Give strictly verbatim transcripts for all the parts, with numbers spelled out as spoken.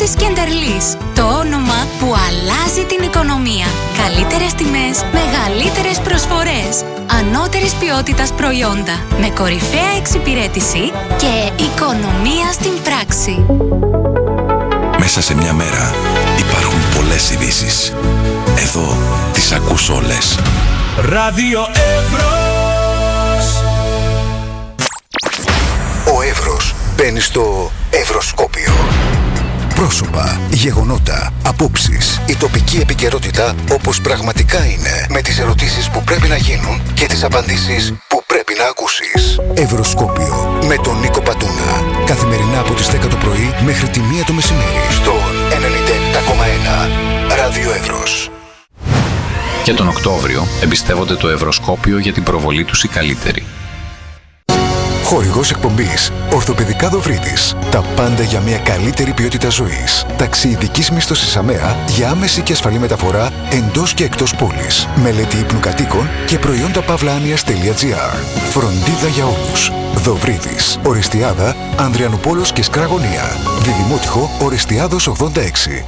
Απόψεις Κεντερλής. Το όνομα που αλλάζει την οικονομία. Καλύτερες τιμές, μεγαλύτερες προσφορές. Ανώτερης ποιότητας προϊόντα. Με κορυφαία εξυπηρέτηση και οικονομία στην πράξη. Μέσα σε μια μέρα υπάρχουν πολλές ειδήσεις. Εδώ τις ακούς όλες. Ράδιο Εύρος. Ο Εύρος μπαίνει στο Ευρωσκόπιο. Πρόσωπα, γεγονότα, απόψεις, η τοπική επικαιρότητα όπως πραγματικά είναι, με τις ερωτήσεις που πρέπει να γίνουν και τις απαντήσεις που πρέπει να ακούσεις. Ευρωσκόπιο με τον Νίκο Πατούνα. Καθημερινά από τις δέκα το πρωί μέχρι τη μία το μεσημέρι στον ενενήντα επτά κόμμα ένα Ράδιο Εύρος. Και τον Οκτώβριο εμπιστεύονται το Ευρωσκόπιο για την προβολή τους οι καλύτεροι. Χορηγός εκπομπής Ορθοπαιδικά Δοβρίδης. Τα πάντα για μια καλύτερη ποιότητα ζωής. Ταξί ειδικής μίσθωσης ΑΜΕΑ για άμεση και ασφαλή μεταφορά εντός και εκτός πόλης. Μελέτη ύπνου κατοίκων και προϊόντα παύλα-άνοιας.gr. Φροντίδα για όλους. Δοβρίδης. Ορεστιάδα, Ανδριανούπολος και Σκραγωνία. Διδημότυχο Ορεστιάδος ογδόντα έξι.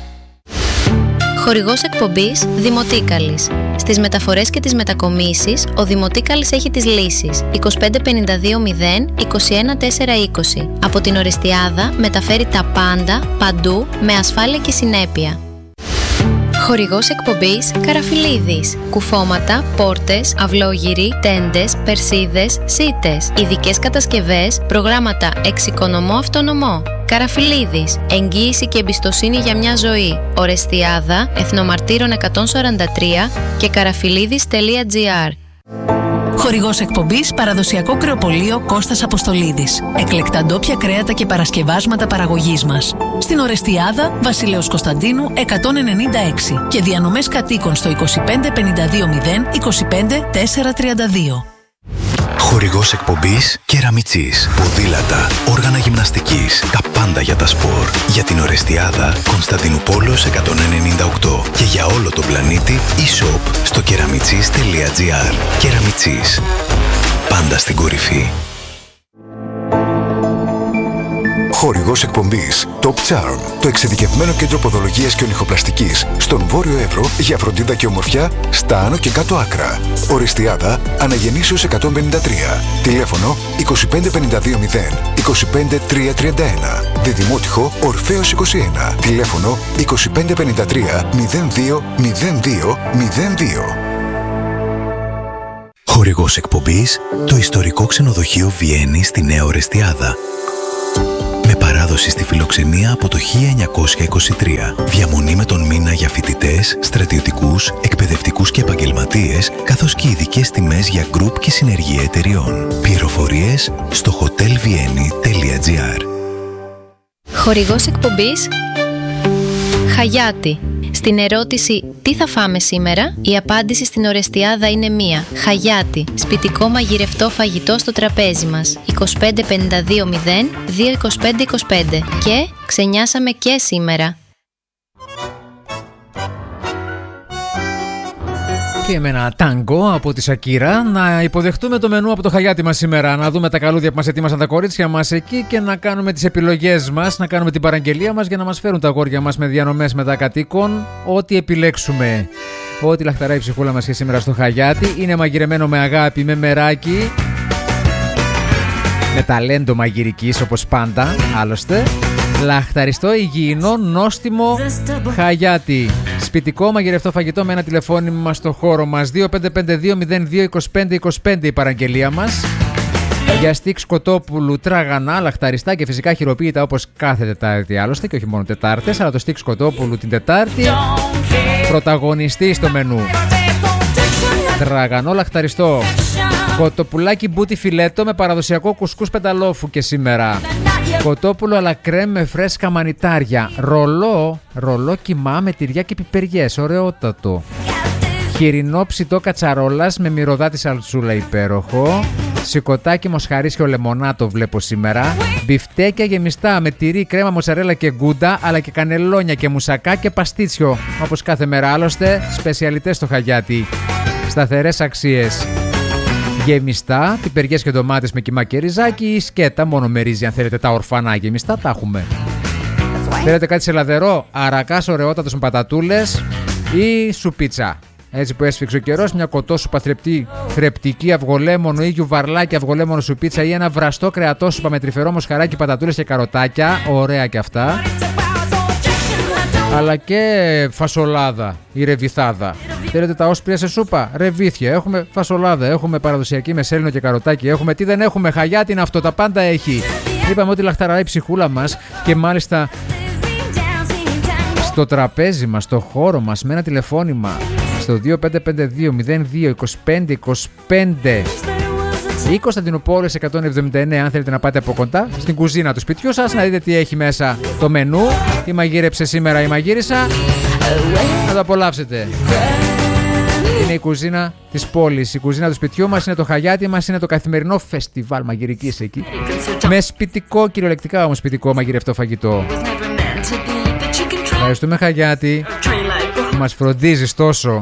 Χορηγός εκπομπής Δημοτίκαλης. Στις μεταφορές και τις μετακομίσεις, ο Δημοτίκαλης έχει τις λύσεις είκοσι πέντε πενήντα δύο μηδέν είκοσι ένα τετρακόσια είκοσι. Από την Ορεστιάδα μεταφέρει τα πάντα, παντού, με ασφάλεια και συνέπεια. Χορηγός εκπομπής Καραφιλίδης. Κουφώματα, πόρτες, αυλόγυροι, τέντες, περσίδες, σίτες. Ειδικές κατασκευές, προγράμματα εξοικονομώ αυτονομώ. Καραφιλίδης. Εγγύηση και εμπιστοσύνη για μια ζωή. Ορεστιάδα, Εθνομαρτύρων εκατόν σαράντα τρία και καραφιλίδης τελεία τζι άρ. Χορηγός εκπομπής Παραδοσιακό Κρεοπωλείο Κώστας Αποστολίδης. Εκλεκτά ντόπια κρέατα και παρασκευάσματα παραγωγής μας. Στην Ορεστιάδα, Βασιλέως Κωνσταντίνου εκατόν ενενήντα έξι και διανομές κατοίκων στο είκοσι πέντε πενήντα δύο μηδέν είκοσι πέντε τετρακόσια τριάντα δύο. Χορηγός εκπομπής Κεραμιτσής. Ποδήλατα, όργανα γυμναστικής, τα πάντα για τα σπορ. Για την Ορεστιάδα, Κωνσταντινούπολος εκατόν ενενήντα οκτώ και για όλο τον πλανήτη e-shop στο κεραμιτσής τελεία τζι άρ. Κεραμιτσής. Πάντα στην κορυφή. Χορηγός εκπομπής Top Charm, το εξειδικευμένο κέντρο ποδολογίας και ονυχοπλαστικής στον Βόρειο Εύρο για φροντίδα και ομορφιά στα άνω και κάτω άκρα. Ορεστιάδα, Αναγεννήσεως εκατόν πενήντα τρία. Τηλέφωνο είκοσι πέντε πενήντα δύο μηδέν είκοσι πέντε τριακόσια τριάντα ένα. Διδημότυχο Ορφέως είκοσι ένα. Τηλέφωνο είκοσι πέντε πενήντα τρία μηδέν δύο μηδέν δύο μηδέν δύο. Χορηγός εκπομπής το ιστορικό ξενοδοχείο Βιέννη στη Νέα Ορεστιάδα. Με παράδοση στη φιλοξενία από το χίλια εννιακόσια είκοσι τρία. Διαμονή με τον μήνα για φοιτητές, στρατιωτικούς, εκπαιδευτικούς και επαγγελματίες, καθώς και ειδικές τιμές για γκρουπ και συνεργεία εταιριών. Πληροφορίες στο χοτέλ βιέννη τελεία τζι άρ. Χορηγός εκπομπής Χαγιάτι. Στην ερώτηση «Τι θα φάμε σήμερα?» η απάντηση στην Ορεστιάδα είναι μία. Χαγιάτι. Σπιτικό μαγειρευτό φαγητό στο τραπέζι μας. είκοσι πέντε πενήντα δύο μηδέν δύο είκοσι πέντε είκοσι πέντε. Και ξενιάσαμε και σήμερα. Και με ένα τάγκο από τη Σακύρα να υποδεχτούμε το μενού από το Χαγιάτι μας σήμερα. Να δούμε τα καλούδια που μας ετοίμασαν τα κορίτσια μας εκεί και να κάνουμε τις επιλογές μας, να κάνουμε την παραγγελία μας για να μας φέρουν τα αγόρια μας με διανομές μετακατοίκων. Ό,τι επιλέξουμε. Ό,τι λαχταράει η ψυχούλα μας και σήμερα στο Χαγιάτι. Είναι μαγειρεμένο με αγάπη, με μεράκι. Με ταλέντο μαγειρικής όπως πάντα, άλλωστε. Λαχταριστό, υγιεινό, νόστιμο Χαγιάτι. Σπιτικό μαγειρευτό φαγητό με ένα τηλεφώνημα στο χώρο μας. δύο πέντε πέντε δύο μηδέν δύο είκοσι πέντε είκοσι πέντε η παραγγελία μας. Για στίξ κοτόπουλου, τραγανά, λαχταριστά και φυσικά χειροποίητα όπως κάθε Τετάρτη άλλωστε και όχι μόνο Τετάρτες, αλλά το στίξ κοτόπουλου την Τετάρτη πρωταγωνιστή στο μενού. Τραγανό λαχταριστό. Κοτοπουλάκι μπούτι φιλέτο με παραδοσιακό κουσκούς πενταλόφου και σήμερα. Κοτόπουλο αλλά κρέμ με φρέσκα μανιτάρια. Ρολό, ρολό κιμά με τυριά και πιπεριές. Ωραιότατο. Χοιρινό ψητό κατσαρόλας με μυρωδάτη σαλτσούλα υπέροχο. Σικοτάκι μοσχαρίσιο λεμονάτο βλέπω σήμερα. Μπιφτέκια γεμιστά με τυρί, κρέμα, μοτσαρέλα και γκούντα, αλλά και κανελόνια και μουσακά και παστίτσιο. Όπως κάθε μέρα άλλωστε, σπεσιαλιτές στο Χαγιάτι. Σταθερές αξίες. Γεμιστά, πιπεριές και ντομάτες με κιμά και ριζάκι ή σκέτα, μόνο με ρύζι αν θέλετε τα ορφανά γεμιστά, τα έχουμε. Θέλετε κάτι σε λαδερό? Αρακάς ωραιότατος με πατατούλες ή σουπίτσα. Έτσι που έσφιξε ο καιρός, μια κοτόσουπα θρεπτή, θρεπτική αυγολέμονο ή γιουβαρλάκι αυγολέμονο σουπίτσα ή ένα βραστό κρεατόσουπα με τρυφερό μοσχαράκι, πατατούλες και καροτάκια. Ωραία και αυτά. Αλλά και φασολάδα ή ρεβιθάδα. Θέλετε τα όσπρια σε σούπα? Ρεβίθια. Έχουμε φασολάδα, έχουμε παραδοσιακή με σέλινο και καροτάκι. Έχουμε τι δεν έχουμε? Χαγιάτι είναι αυτό, τα πάντα έχει. Είπαμε ότι λαχταράει η ψυχούλα μας και μάλιστα στο τραπέζι μας, στο χώρο μας, με ένα τηλεφώνημα στο δύο πέντε πέντε δύο μηδέν δύο είκοσι πέντε είκοσι πέντε ή Κωνσταντινούπολης εκατόν εβδομήντα εννέα, αν θέλετε να πάτε από κοντά στην κουζίνα του σπιτιού σας, να δείτε τι έχει μέσα το μενού, τι μαγείρεψε σήμερα η μαγείρισα, να το απολαύσετε. Είναι η κουζίνα της πόλης, η κουζίνα του σπιτιού μας, είναι το χαγιάτι μας, είναι το καθημερινό φεστιβάλ μαγειρικής εκεί, με σπιτικό, κυριολεκτικά όμως σπιτικό μαγειρευτό φαγητό. Ευχαριστούμε Χαγιάτη που μας φροντίζεις τόσο.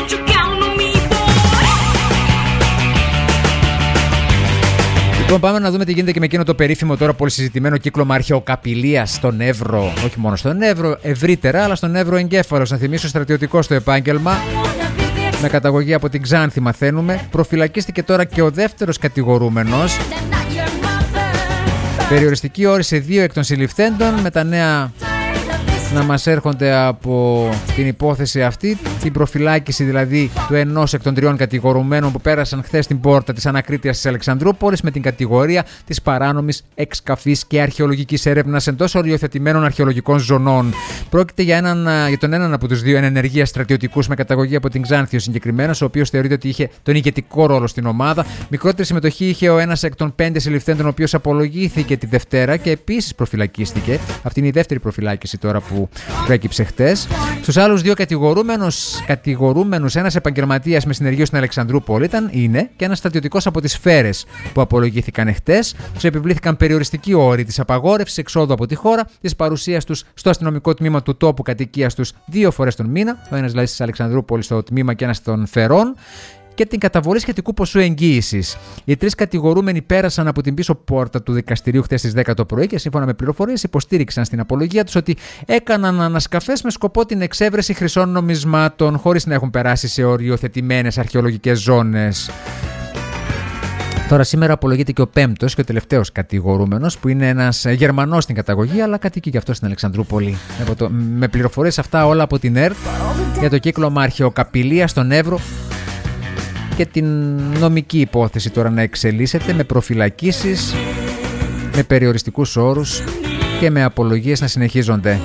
Λοιπόν, πάμε να δούμε τι γίνεται και με εκείνο το περίφημο τώρα πολύ συζητημένο κύκλωμα αρχαιοκαπηλείας στον Εύρο. Όχι μόνο στον Εύρο ευρύτερα, αλλά στον Εύρο εγκέφαλος. Να θυμίσω, στρατιωτικό στο επάγγελμα, με καταγωγή από την Ξάνθη μαθαίνουμε. Προφυλακίστηκε τώρα και ο δεύτερος κατηγορούμενος. Περιοριστική όρη σε δύο εκ των συλληφθέντων, με τα νέα να μας έρχονται από την υπόθεση αυτή, την προφυλάκηση δηλαδή του ενός εκ των τριών κατηγορουμένων που πέρασαν χθες την πόρτα της ανακρίτειας της Αλεξανδρούπολης με την κατηγορία της παράνομης εξκαφής και αρχαιολογικής έρευνας εντός οριοθετημένων αρχαιολογικών ζωνών. Πρόκειται για, έναν, για τον έναν από τους δύο εν ενεργεία στρατιωτικούς με καταγωγή από την Ξάνθη, ο συγκεκριμένος, ο οποίος θεωρείται ότι είχε τον ηγετικό ρόλο στην ομάδα. Μικρότερη συμμετοχή είχε ο ένας εκ των πέντε συλληφθέντων, ο οποίος απολογήθηκε τη Δευτέρα και επίσης προφυλακίστηκε. Αυτή είναι η δεύτερη προφυλάκηση τώρα που προέκυψε χτες. Στους άλλους δύο κατηγορούμενους, κατηγορούμενους ένας επαγγελματίας με συνεργείο στην Αλεξανδρούπολη ήταν, είναι και ένας στρατιωτικός από τις Φέρες που απολογήθηκαν χτες. Τους επιβλήθηκαν περιοριστικοί όροι της απαγόρευσης εξόδου από τη χώρα, της παρουσίας τους στο αστυνομικό τμήμα του τόπου κατοικίας τους δύο φορές τον μήνα, ο ένας δηλαδή της Αλεξανδρούπολης στο τμήμα και ένας των Φερών, και την καταβολή σχετικού ποσού εγγύησης. Οι τρεις κατηγορούμενοι πέρασαν από την πίσω πόρτα του δικαστηρίου χθες στις δέκα το πρωί και σύμφωνα με πληροφορίες υποστήριξαν στην απολογία τους ότι έκαναν ανασκαφές με σκοπό την εξέβρεση χρυσών νομισμάτων χωρίς να έχουν περάσει σε οριοθετημένες αρχαιολογικές ζώνες. Τώρα σήμερα απολογείται και ο πέμπτος και ο τελευταίος κατηγορούμενος, που είναι ένας Γερμανός στην καταγωγή, αλλά κατοικεί και αυτό στην Αλεξανδρούπολη. Με πληροφορίες αυτά όλα από την ΕΡΤ για το κύκλωμα αρχαιοκαπηλείας στον Εύρο και την νομική υπόθεση τώρα να εξελίσσεται με προφυλακίσεις, με περιοριστικούς όρους και με απολογίες να συνεχίζονται.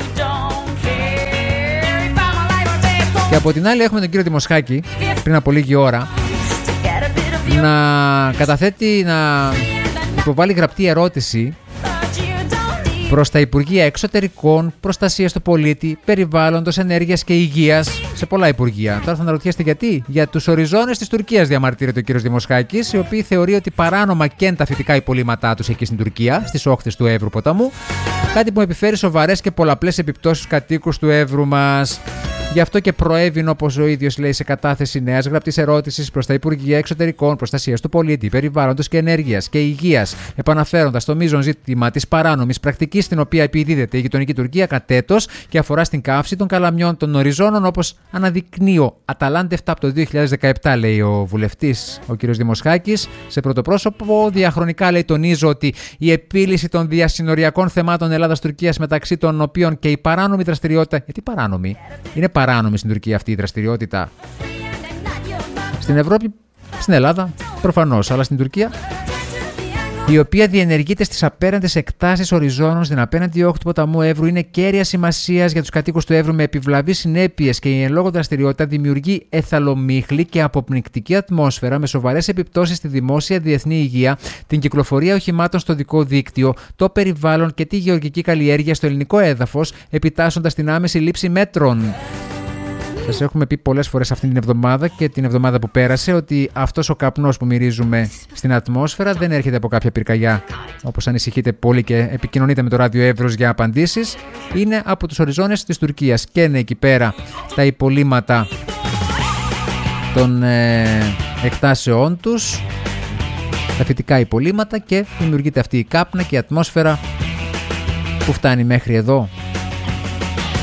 Και από την άλλη έχουμε τον κύριο Δημοσχάκη πριν από λίγη ώρα να καταθέτει, να υποβάλει γραπτή ερώτηση προς τα Υπουργεία Εξωτερικών, Προστασίας του Πολίτη, Περιβάλλοντος, Ενέργειας και Υγείας, σε πολλά υπουργεία. Τώρα θα αναρωτιέστε γιατί. Για τους οριζόνες της Τουρκίας διαμαρτύρεται ο κύριος Δημοσχάκης, ο οποίος θεωρεί ότι παράνομα καίνε τα φυτικά υπολείμματά τους εκεί στην Τουρκία, στις όχθες του Εύρου ποταμού, κάτι που επιφέρει σοβαρές και πολλαπλές επιπτώσεις στους κατοίκους του Εύρου μας. Γι' αυτό και προέβηνε, όπως ο ίδιος λέει, σε κατάθεση νέας γραπτής ερώτησης προς τα Υπουργεία Εξωτερικών, Προστασίας του Πολίτη, Περιβάλλοντος και Ενέργειας και Υγείας, επαναφέροντας το μείζον ζήτημα της παράνομης πρακτικής στην οποία επιδίδεται η γειτονική Τουρκία κατ' έτος και αφορά στην καύση των καλαμιών των οριζόνων, όπως αναδεικνύει ο Αταλάντε επτά από το δύο χιλιάδες δεκαεπτά, λέει ο βουλευτής ο κ. Δημοσχάκης. Σε πρωτοπρόσωπο, διαχρονικά λέει, τονίζω ότι η επίλυση των διασυνοριακών θεμάτων Ελλάδας-Τουρκίας, μεταξύ των οποίων και η παράνομη δραστηριότητα. Γιατί παράνομη? Είναι παράνομη στην Τουρκία αυτή η δραστηριότητα. Στην Ευρώπη, στην Ελλάδα προφανώς, αλλά στην Τουρκία, η οποία διενεργείται στις απέραντες εκτάσεις οριζόνων στην απέναντι όχθη του ποταμού Εύρου, είναι κέρια σημασίας για τους κατοίκους του Εύρου με επιβλαβείς συνέπειες και η εν λόγω δραστηριότητα δημιουργεί εθαλομίχλη και αποπνικτική ατμόσφαιρα με σοβαρές επιπτώσεις στη δημόσια διεθνή υγεία, την κυκλοφορία οχημάτων στο δικό δίκτυο, το περιβάλλον και τη γεωργική καλλιέργεια στο ελληνικό έδαφος, επιτάσσοντας την άμεση λήψη μέτρων. Σας έχουμε πει πολλές φορές αυτήν την εβδομάδα και την εβδομάδα που πέρασε ότι αυτός ο καπνός που μυρίζουμε στην ατμόσφαιρα δεν έρχεται από κάποια πυρκαγιά, όπως ανησυχείτε πολύ και επικοινωνείτε με το ράδιο Εύρος για απαντήσεις. Είναι από τους οριζόνες της Τουρκίας. Καίνε εκεί πέρα τα υπολείμματα των ε, εκτάσεών τους, τα φυτικά υπολείμματα, και δημιουργείται αυτή η κάπνα και η ατμόσφαιρα που φτάνει μέχρι εδώ.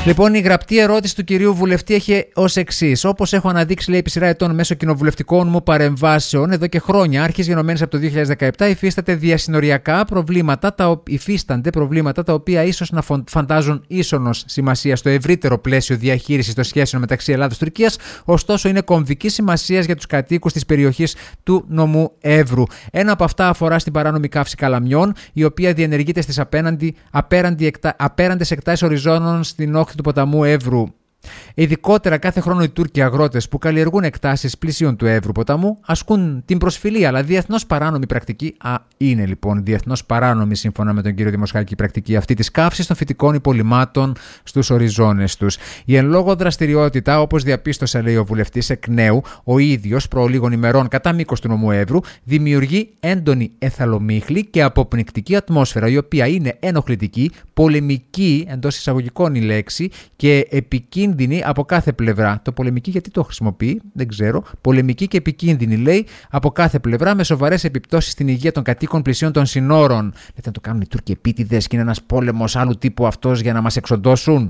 Λοιπόν, η γραπτή ερώτηση του κυρίου βουλευτή έχει ως εξής. Όπως έχω αναδείξει, λέει, επί σειρά ετών μέσω κοινοβουλευτικών μου παρεμβάσεων εδώ και χρόνια, άρχες γενομένες από το δύο χιλιάδες δεκαεπτά, υφίσταται διασυνοριακά προβλήματα, τα, υφίστανται προβλήματα τα οποία ίσως να φαντάζουν ίσονος σημασία στο ευρύτερο πλαίσιο διαχείρισης των σχέσεων μεταξύ Ελλάδας και Τουρκίας, ωστόσο είναι κομβικής σημασίας για τους κατοίκους της περιοχής του νομού Εύρου. Ένα από αυτά αφορά στην παράνομη καύση καλαμιών, η οποία διενεργείται στις απέναντι, απέραντι, απέραντες εκτάσεις οριζόνων στην όχθη του ποταμού Εύρου. Ειδικότερα, κάθε χρόνο οι Τούρκοι αγρότες που καλλιεργούν εκτάσεις πλησίων του Εύρου ποταμού ασκούν την προσφυλή, αλλά διεθνώς παράνομη πρακτική. Α, είναι λοιπόν διεθνώς παράνομη, σύμφωνα με τον κύριο Δημοσχάκη, η πρακτική αυτή της καύσης των φυτικών υπολειμμάτων στους οριζόνες τους. Η εν λόγω δραστηριότητα, όπως διαπίστωσε, λέει ο βουλευτής εκ νέου, ο ίδιος προ λίγων ημερών κατά μήκος του νομού Εύρου, δημιουργεί έντονη εθαλομίχλη και αποπνικτική ατμόσφαιρα, η οποία είναι ενοχλητική, πολεμική, εντός εισαγωγικών η λέξη, και επικίνδυνη από κάθε πλευρά. Το πολεμική γιατί το χρησιμοποιεί, δεν ξέρω. Πολεμική και επικίνδυνη, λέει, από κάθε πλευρά, με σοβαρές επιπτώσεις στην υγεία των κατοίκων πλησίων των συνόρων. Λέτε να το κάνουν οι Τούρκοι επίτηδες και είναι ένας πόλεμος άλλου τύπου αυτός για να μας εξοντώσουν.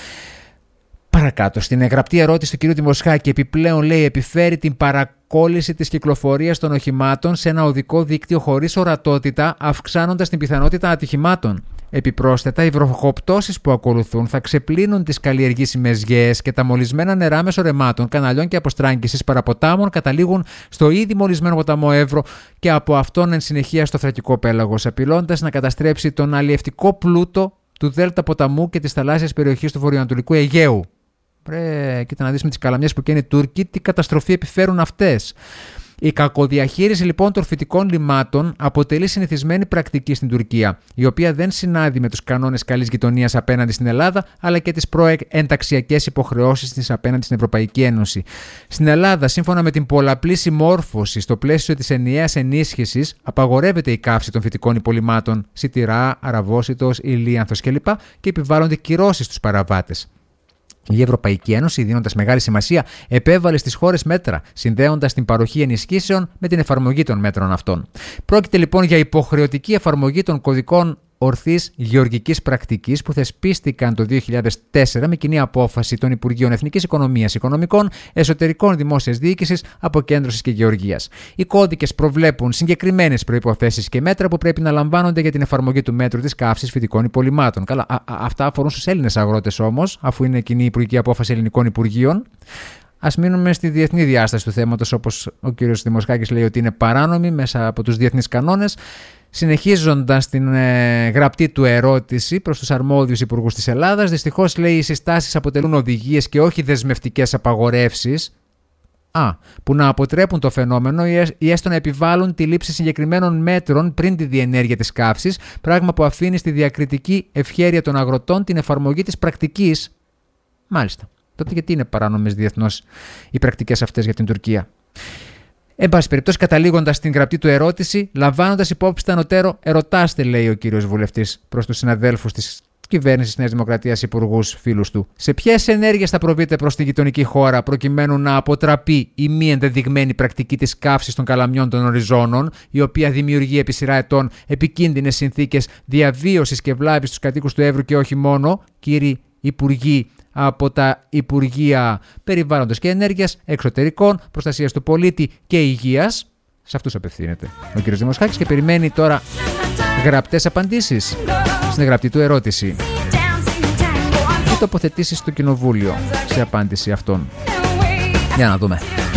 Παρακάτω, στην γραπτή ερώτηση του κ. Δημοσχάκη, επιπλέον, λέει, επιφέρει την παρακόλληση της κυκλοφορίας των οχημάτων σε ένα οδικό δίκτυο χωρίς ορατότητα, αυξάνοντας την πιθανότητα ατυχημάτων. Επιπρόσθετα, οι βροχοπτώσεις που ακολουθούν θα ξεπλύνουν τις καλλιεργήσιμες γέες και τα μολυσμένα νερά μέσω ρεμάτων, καναλιών και αποστράγγισης παραποτάμων καταλήγουν στο ήδη μολυσμένο ποταμό Εύρο και από αυτόν εν συνεχεία στο Θρακικό πέλαγος, απειλώντας να καταστρέψει τον αλλιευτικό πλούτο του Δέλτα ποταμού και της θαλάσσιας περιοχής του βορειοανατολικού Αιγαίου. Πρέ, κοίτα να δεις με τις καλαμιές που καίνε οι Τούρκοι, τι καταστροφή επιφέρουν αυτές. Η κακοδιαχείριση λοιπόν των φυτικών λιμάτων αποτελεί συνηθισμένη πρακτική στην Τουρκία, η οποία δεν συνάδει με τους κανόνες καλής γειτονίας απέναντι στην Ελλάδα, αλλά και τις προενταξιακές υποχρεώσεις της απέναντι στην Ευρωπαϊκή Ένωση. Στην Ελλάδα, σύμφωνα με την πολλαπλή συμμόρφωση στο πλαίσιο της ενιαίας ενίσχυσης, απαγορεύεται η καύση των φυτικών υπολειμμάτων σιτηρά, αραβόσιτος, ηλίανθος κλπ. Και επιβάλλονται κυρώσεις στους παραβάτες. Η Ευρωπαϊκή Ένωση, δίνοντας μεγάλη σημασία, επέβαλε στις χώρες μέτρα, συνδέοντας την παροχή ενισχύσεων με την εφαρμογή των μέτρων αυτών. Πρόκειται λοιπόν για υποχρεωτική εφαρμογή των κωδικών ορθής γεωργικής πρακτικής που θεσπίστηκαν το δύο χιλιάδες τέσσερα με κοινή απόφαση των Υπουργείων Εθνικής Οικονομίας, Οικονομικών, Εσωτερικών, Δημόσιας Διοίκησης, Αποκέντρωσης και Γεωργίας. Οι κώδικες προβλέπουν συγκεκριμένες προϋποθέσεις και μέτρα που πρέπει να λαμβάνονται για την εφαρμογή του μέτρου της καύσης φυτικών υπολειμμάτων. Καλά, α, α, αυτά αφορούν στους Έλληνες αγρότες όμως, αφού είναι κοινή υπουργική απόφαση ελληνικών υπουργείων. Ας μείνουμε στη διεθνή διάσταση του θέματος, όπως ο κ. Δημοσχάκης λέει ότι είναι παράνομη μέσα από τους διεθνείς κανόνες. Συνεχίζοντας την ε, γραπτή του ερώτηση προς τους αρμόδιους υπουργούς της Ελλάδας, δυστυχώς, λέει, οι συστάσεις αποτελούν οδηγίες και όχι δεσμευτικές απαγορεύσεις, α, που να αποτρέπουν το φαινόμενο ή έστω να επιβάλλουν τη λήψη συγκεκριμένων μέτρων πριν τη διενέργεια της καύσης, πράγμα που αφήνει στη διακριτική ευχέρεια των αγροτών την εφαρμογή της πρακτικής. Μάλιστα. Τότε γιατί είναι παράνομες διεθνώς οι πρακτικές αυτές για την Τουρκία? Εν πάση περιπτώσει, καταλήγοντας στην γραπτή του ερώτηση, λαμβάνοντας υπόψη τα ανωτέρω, ερωτάστε, λέει ο κύριος βουλευτής προς τους συναδέλφους της κυβέρνησης της Νέας Δημοκρατίας, υπουργούς, φίλους του, σε ποιες ενέργειες θα προβείτε προς τη γειτονική χώρα προκειμένου να αποτραπεί η μη ενδεδειγμένη πρακτική της καύσης των καλαμιών των οριζόνων, η οποία δημιουργεί επί σειρά ετών επικίνδυνες συνθήκες διαβίωσης και βλάβης στους κατοίκους του Εύρου και όχι μόνο, κύριοι υπουργοί από τα Υπουργεία Περιβάλλοντος και Ενέργειας, Εξωτερικών, Προστασίας του Πολίτη και Υγείας. Σε αυτούς απευθύνεται ο κ. Δημοσχάκης και περιμένει τώρα γραπτές απαντήσεις στην γραπτή του ερώτηση και τοποθετήσεις στο Κοινοβούλιο σε απάντηση αυτών. Για να δούμε.